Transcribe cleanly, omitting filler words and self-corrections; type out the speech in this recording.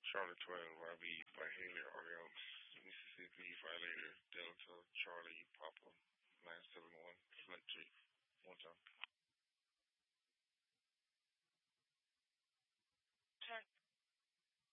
Charlie 12, YB by Haley Orioles, Mississippi Violator, Delta, Charlie, Papa, 971, Flight 3. One time.